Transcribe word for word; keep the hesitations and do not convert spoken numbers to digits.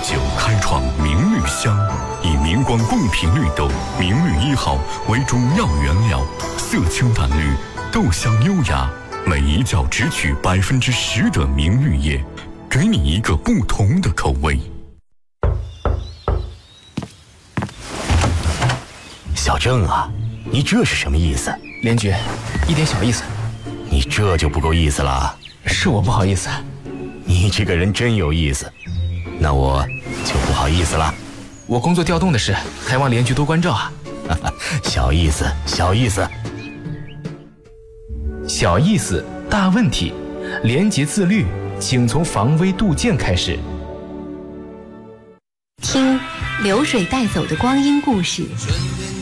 九开创明绿香，以明光贡品绿豆明绿一号为主要原料，色清淡绿，豆香优雅，每一角只取百分之十的明绿叶，给你一个不同的口味。 小郑啊，你这是什么意思？ 连局，一点小意思。 你这就不够意思了。 是我不好意思。 你这个人真有意思，那我就不好意思了。 我工作调动的事，还望连局多关照啊。 小意思，小意思。 小意思，大问题。廉洁自律，请从防微杜渐开始。 听流水带走的光阴故事。 春天